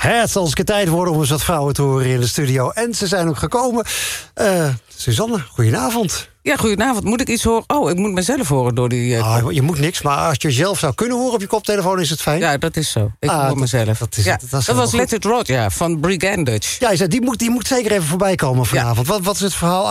Het zal eens tijd worden om eens wat vrouwen te horen in de studio. En ze zijn ook gekomen. Suzanne, goedenavond. Ja, goedenavond. Moet ik iets horen? Oh, ik moet mezelf horen door die... Je moet niks, maar als je jezelf zou kunnen horen op je koptelefoon is het fijn. Ja, dat is zo. Ik hoor mezelf. Dat was Let It Rot, van Brigandage. Ja, die moet zeker even voorbij komen vanavond. Ja. Wat is het verhaal